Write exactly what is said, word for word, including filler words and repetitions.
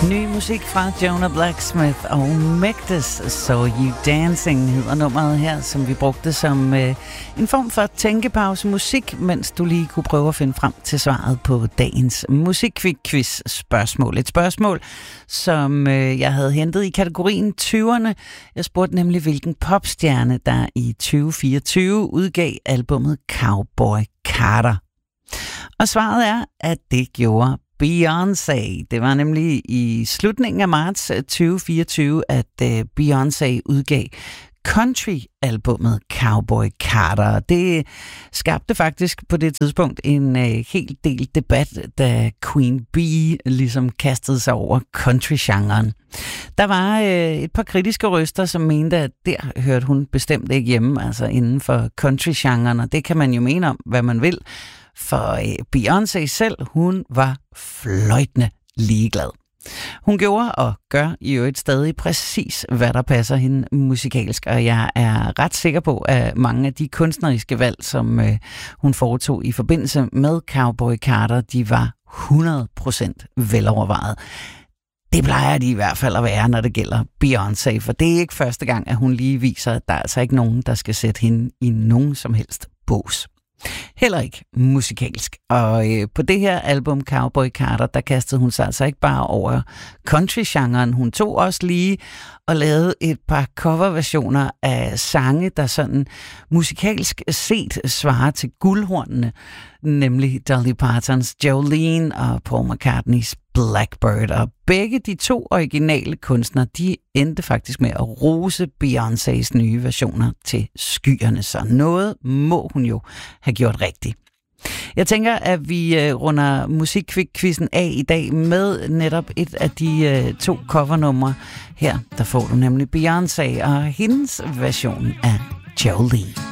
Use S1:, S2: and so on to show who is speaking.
S1: Ny musik fra Jonah Blacksmith og Megdus, Saw You Dancing hedder nummeret her, som vi brugte som øh, en form for tænkepause musik, mens du lige kunne prøve at finde frem til svaret på dagens musikquiz spørgsmål. Et spørgsmål, som øh, jeg havde hentet i kategorien tyverne. Jeg spurgte nemlig, hvilken popstjerne, der i tyve fireogtyve udgav albummet Cowboy Carter. Og svaret er, at det gjorde Beyoncé. Det var nemlig i slutningen af marts tyve fireogtyve, at uh, Beyoncé udgav country-albummet Cowboy Carter. Det skabte faktisk på det tidspunkt en uh, hel del debat, da Queen Bee ligesom kastede sig over country-genren. Der var uh, et par kritiske røster, som mente, at der hørte hun bestemt ikke hjemme, altså inden for country-genren, og det kan man jo mene om, hvad man vil. For Beyoncé selv, hun var fløjtende ligeglad. Hun gjorde og gør i øvrigt stadig præcis, hvad der passer hende musikalsk, og jeg er ret sikker på, at mange af de kunstneriske valg, som øh, hun foretog i forbindelse med Cowboy Carter, de var hundrede procent velovervejet. Det plejer de i hvert fald at være, når det gælder Beyoncé, for det er ikke første gang, at hun lige viser, at der er altså ikke nogen, der skal sætte hende i nogen som helst bås. Heller ikke musikalsk. Og øh, på det her album Cowboy Carter, der kastede hun sig altså ikke bare over country-genren. Hun tog også lige og lavede et par coverversioner af sange, der sådan musikalsk set svarer til guldhornene, nemlig Dolly Partons Jolene og Paul McCartneys Blackbird. Og begge de to originale kunstnere, de endte faktisk med at rose Beyoncés nye versioner til skyerne, så noget må hun jo have gjort rigtigt. Jeg tænker, at vi uh, runder musikquizzen af i dag med netop et af de uh, to covernumre. Her der får du nemlig Beyoncé og hendes version af Jolene.